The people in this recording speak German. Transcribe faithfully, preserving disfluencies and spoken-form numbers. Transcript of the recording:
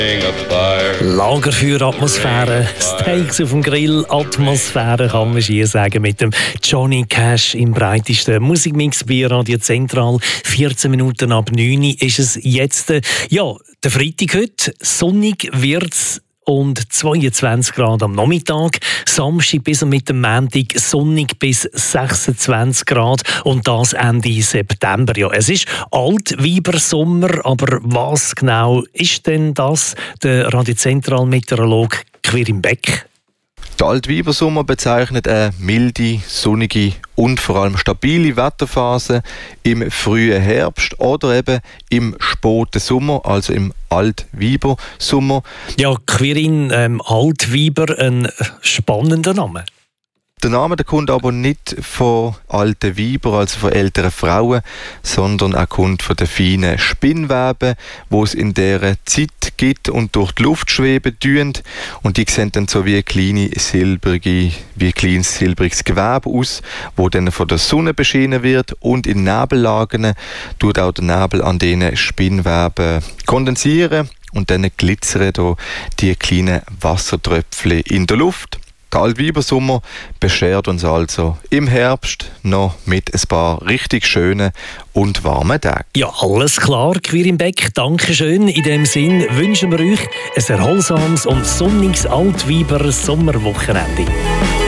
Lagerfeuer-Atmosphäre, Steaks auf dem Grill, Atmosphäre kann man hier sagen, mit dem Johnny Cash im breitesten Musikmix bei Radio Zentral. vierzehn Minuten ab neun ist es jetzt. Ja, der Freitag heute, sonnig wird's und zweiundzwanzig Grad am Nachmittag. Samstag bis mit dem Montag sonnig bis sechsundzwanzig Grad und das Ende September. Ja, es ist Altweibersommer, aber was genau ist denn das? Der Radio-Zentral-Meteorologe Quirin Beck. Der Altweibersommer bezeichnet eine milde, sonnige und vor allem stabile Wetterphase im frühen Herbst oder eben im späten Sommer, also im Altweibersommer. Ja, Quirin, ähm, Altweiber, ein spannender Name. Der Name der kommt aber nicht von alten Weibern, also von älteren Frauen, sondern er kommt von den feinen Spinnweben, die es in dieser Zeit gibt und durch die Luft schweben tun. Und die sehen dann so wie kleine silbrige, wie ein kleines silbriges Gewebe aus, wo dann von der Sonne beschienen wird. Und in Nebellagen tut auch der Nebel an diesen Spinnweben kondensieren und dann glitzern da die kleinen Wassertröpfchen in der Luft. Der Altweibersommer beschert uns also im Herbst noch mit ein paar richtig schönen und warmen Tagen. Ja, alles klar, Quirin Beck, danke schön. In dem Sinn wünschen wir euch ein erholsames und sonniges Altweiber-Sommerwochenende.